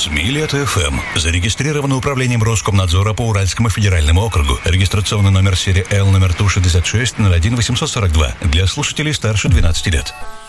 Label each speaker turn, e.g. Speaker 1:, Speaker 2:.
Speaker 1: СМИ-Лето-ФМ. Зарегистрировано управлением Роскомнадзора по Уральскому федеральному округу. Регистрационный номер серии Л номер ТУ-66 01 842 для слушателей старше 12 лет.